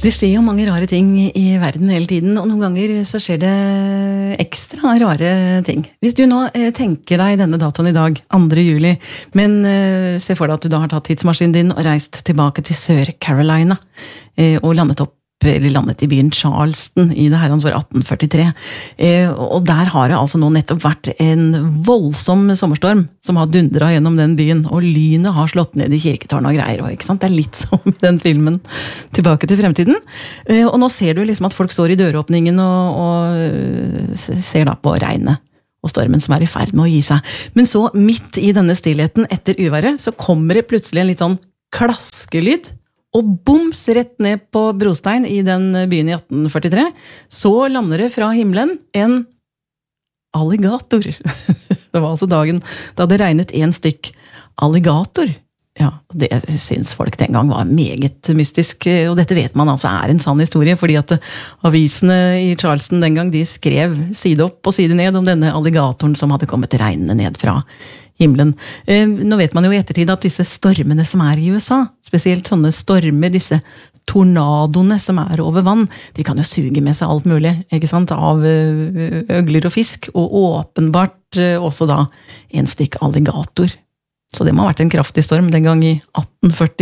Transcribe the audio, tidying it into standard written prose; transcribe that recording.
Det skjer jo mange rare ting i verden hele tiden, og noen ganger så skjer det ekstra rare ting. Hvis du nå tenker deg denne datoen i dag, 2. juli, men se for deg at du da har tatt tidsmaskinen din og reist tilbake til Sør-Carolina og landet i byen Charleston i det herrens år 1843. Og der har det altså nå nettopp vært en voldsom sommerstorm som har dundret gjennom den byen, og lynet har slått ned i kirketårn og greier, ikke sant? Det er litt som den filmen Tilbake til fremtiden. Og nå ser du liksom at folk står i døråpningen og ser da på regnet og stormen som er i ferd med å gi seg. Men så, midt i denne stillheten etter uværet, så kommer det plutselig en litt sånn klaskelyd, og boms rett ned på brostein i den byen i 1843, så lander det fra himmelen en alligator. Det var altså dagen da det regnet en stykk alligator. Ja, det synes folk den gang var meget mystisk, og dette vet man altså er en sann historie, fordi at avisene i Charleston den gang, de skrev side opp og side ned om denne alligatoren som hadde kommet regnende ned fra himmelen. Nå vet man jo i ettertid at disse stormene som er i USA, spesielt sånne stormer, disse tornadoene som er over vann, de kan jo suge med seg alt mulig, ikke sant, av øgler og fisk, og åpenbart også da en stykk alligator. Så det må ha vært en kraftig storm den gang i 1843.